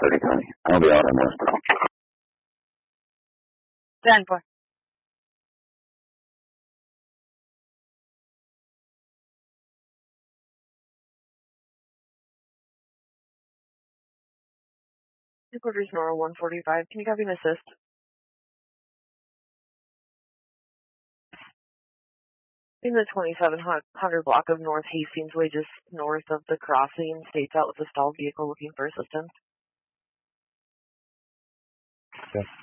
3020. I'll be out on West. 10-4. Headquarters Nora 145. Can you copy an assist? In the 2700 block of North Hastings Way, just north of the crossing, states out with a stalled vehicle looking for assistance. Okay.